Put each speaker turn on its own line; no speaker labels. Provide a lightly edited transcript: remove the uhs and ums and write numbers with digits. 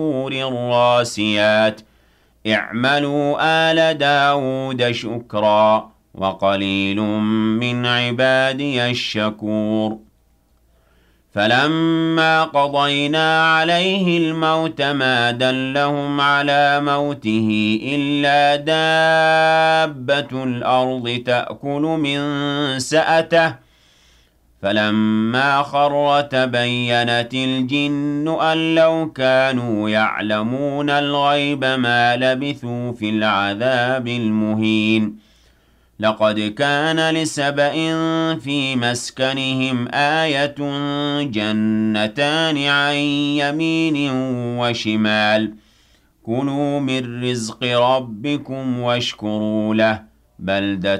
الراسيات اعملوا آل داود شكرا وقليل من عبادي الشكور فلما قضينا عليه الموت ما دلهم على موته إلا دابة الأرض تأكل من سأته فلما خر تبينت الجن أن لو كانوا يعلمون الغيب ما لبثوا في العذاب المهين لقد كان لسبإ في مسكنهم آية جنتان عن يمين وشمال كلوا من رزق ربكم واشكروا له بلدة